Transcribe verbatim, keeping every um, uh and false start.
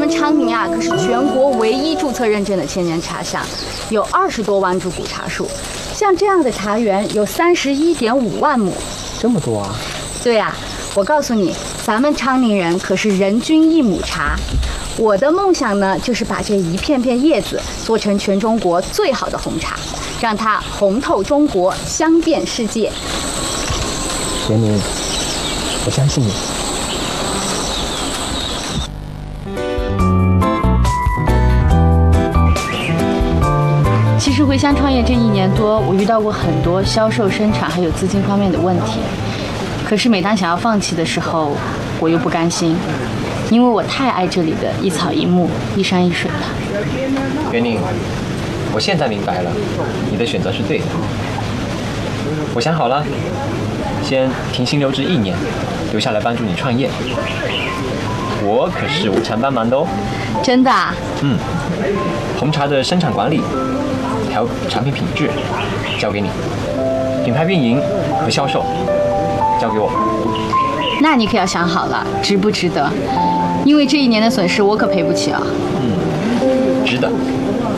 们昌宁啊，可是全国唯一注册认证的千年茶乡，有二十多万株古茶树，像这样的茶园有三十一点五万亩， 这么多啊？ 对呀、啊，我告诉你，咱们昌宁人可是人均一亩茶。我的梦想呢，就是把这一片片叶子做成全中国最好的红茶，让它红透中国，香遍世界。 贤宁，我相信你。 其实回乡创业这一年多，我遇到过很多销售、生产还有资金方面的问题。可是每当想要放弃的时候，我又不甘心，因为我太爱这里的一草一木、一山一水了。 袁宁，我现在明白了，你的选择是对的。我想好了，先停薪留职一年，留下来帮助你创业。我可是无偿帮忙的哦。 真的啊？ 嗯，红茶的生产管理，还有产品品质，交给你；品牌运营和销售，交给我。 那你可要想好了，值不值得？因为这一年的损失我可赔不起啊。 嗯，值得。